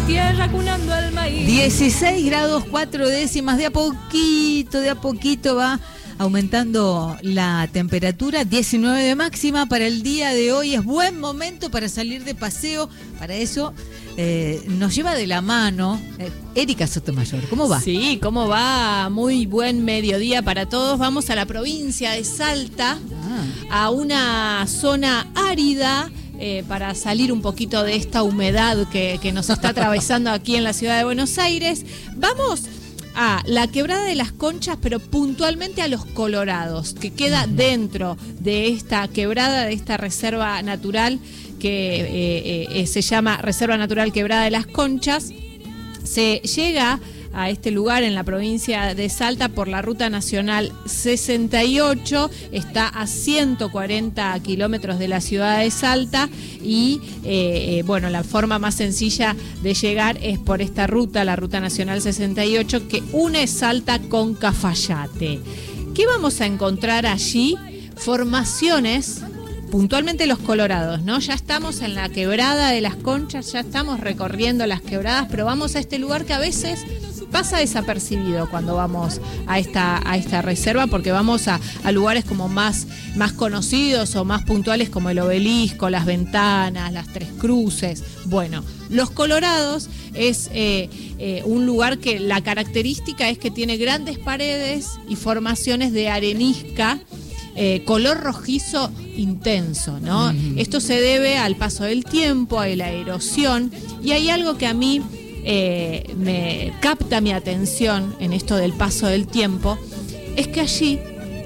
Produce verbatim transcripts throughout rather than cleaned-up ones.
tierra cunando al maíz. dieciséis grados cuatro décimas, de a poquito, de a poquito va aumentando la temperatura. Diecinueve de máxima para el día de hoy. Es buen momento para salir de paseo. Para eso eh, nos lleva de la mano eh, Erika Sotomayor. ¿Cómo va? Sí, ¿cómo va? Muy buen mediodía para todos. Vamos a la provincia de Salta, ah. a una zona árida. Eh, para salir un poquito de esta humedad que, que nos está atravesando aquí en la ciudad de Buenos Aires. Vamos a la Quebrada de las Conchas, pero puntualmente a Los Colorados, que queda dentro de esta quebrada, de esta reserva natural que eh, eh, se llama Reserva Natural Quebrada de las Conchas. Se llega a este lugar en la provincia de Salta por la Ruta Nacional sesenta y ocho, está a ciento cuarenta kilómetros de la ciudad de Salta y eh, eh, bueno, la forma más sencilla de llegar es por esta ruta, la Ruta Nacional sesenta y ocho, que une Salta con Cafayate. ¿Qué vamos a encontrar allí? Formaciones, puntualmente Los Colorados, ¿no? Ya estamos en la Quebrada de las Conchas, ya estamos recorriendo las quebradas, pero vamos a este lugar que a veces pasa desapercibido cuando vamos a esta, a esta reserva, porque vamos a, a lugares como más, más conocidos o más puntuales, como el Obelisco, las Ventanas, las Tres Cruces. Bueno, Los Colorados es eh, eh, un lugar que la característica es que tiene grandes paredes y formaciones de arenisca, Eh, color rojizo intenso, ¿no? Mm. Esto se debe al paso del tiempo, a la erosión, y hay algo que a mí eh, me capta mi atención en esto del paso del tiempo, es que allí,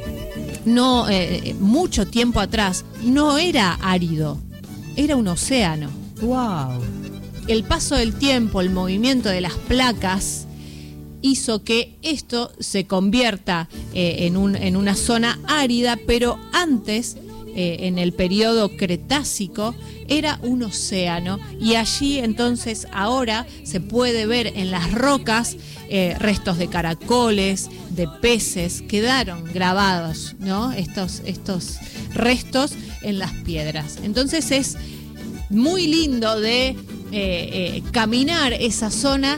no eh, mucho tiempo atrás, no era árido, era un océano. ¡Wow! El paso del tiempo, el movimiento de las placas, hizo que esto se convierta eh, en, un, en una zona árida, pero antes, eh, en el periodo Cretácico, era un océano, y allí entonces ahora se puede ver en las rocas eh, restos de caracoles, de peces, quedaron grabados, ¿no? Estos, estos restos en las piedras. Entonces es muy lindo de eh, eh, caminar esa zona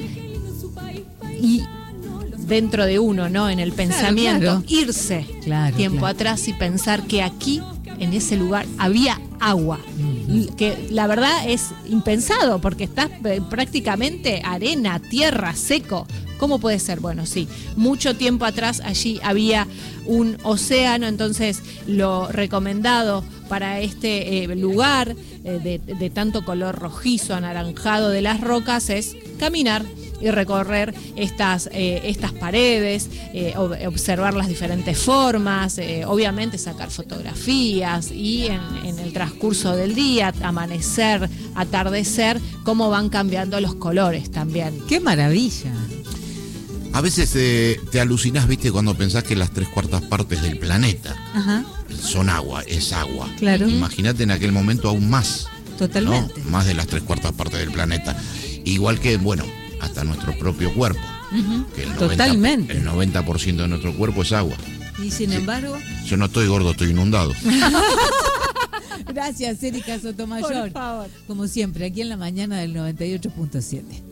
y dentro de uno, ¿no? En el pensamiento, claro, claro. irse claro, tiempo claro. atrás y pensar que aquí, en ese lugar, había agua. Mm-hmm. Que la verdad es impensado, porque está prácticamente arena, tierra, seco. ¿Cómo puede ser? Bueno, sí, mucho tiempo atrás allí había un océano, entonces lo recomendado para este eh, lugar eh, de, de tanto color rojizo, anaranjado de las rocas es caminar y recorrer estas, eh, estas paredes, eh, observar las diferentes formas, eh, obviamente sacar fotografías y en, en el transcurso del día, amanecer, atardecer, cómo van cambiando los colores también. ¡Qué maravilla! A veces eh, te alucinás, viste, cuando pensás que las tres cuartas partes del planeta Ajá. son agua, es agua. Claro. Imagínate en aquel momento aún más. Totalmente. ¿No? Más de las tres cuartas partes del planeta. Igual que, bueno, hasta nuestro propio cuerpo. Uh-huh. Que el Totalmente. noventa, el noventa por ciento de nuestro cuerpo es agua. Y sin sí. embargo... Yo no estoy gordo, estoy inundado. Gracias, Erika Sotomayor. Por favor. Como siempre, aquí en la mañana del noventa y ocho punto siete.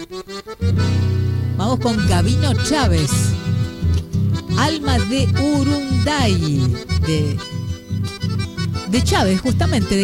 Vamos con Gabino Chávez. Alma de Urunday. De, de Chávez, justamente. De